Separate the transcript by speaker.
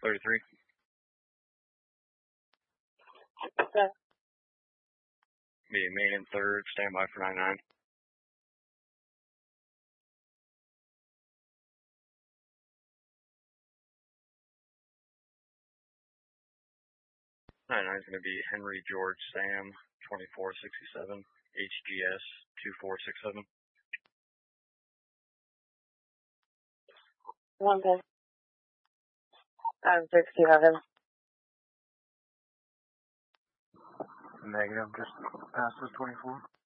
Speaker 1: 33.
Speaker 2: Okay.
Speaker 1: Be main and third, stand by for 99. 99 is going to be Henry George Sam 2467 HGS 2467.
Speaker 2: Okay. I'm 69.
Speaker 1: Negative, just past the 24.